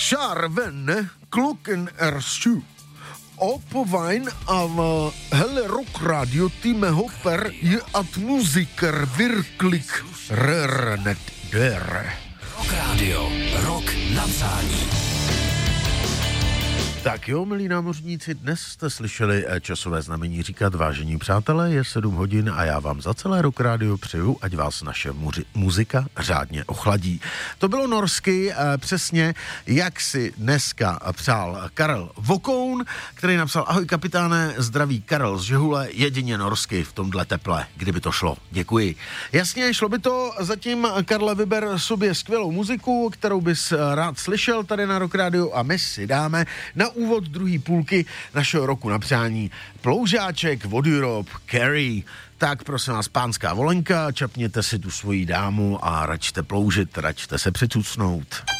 Charven, klokken er 7. Op wijn aan hele rockradio Time Hopper je at muziker virklik rörnet dör. Rockradio, rock na přání. Tak jo, milí námořníci, dnes jste slyšeli časové znamení říkat, vážení přátelé, je 7 hodin a já vám za celé Rock Radio přeju, ať vás naše muzika řádně ochladí. To bylo norsky, přesně jak si dneska přál Karel Vokoun, který napsal: ahoj kapitáne, zdraví Karel z Žehule, jedině norsky v tomhle teple, kdyby to šlo. Děkuji. Jasně, šlo by to, zatím Karle vyber sobě skvělou muziku, kterou bys rád slyšel tady na Rock Radio a my si dáme na úvod druhé půlky našeho roku na přání ploužáček od Europe, Carrie. Tak prosím vás, pánská volenka, čapněte si tu svoji dámu a račte ploužit, račte se přicucnout.